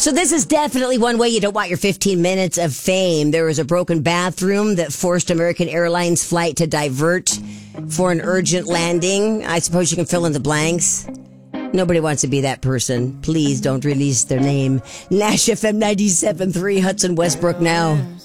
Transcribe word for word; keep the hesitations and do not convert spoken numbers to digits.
So this is definitely one way you don't want your fifteen minutes of fame. There was a broken bathroom that forced American Airlines flight to divert for an urgent landing. I suppose you can fill in the blanks. Nobody wants to be that person. Please don't release their name. Nash F M ninety-seven point three, Hudson Westbrook now.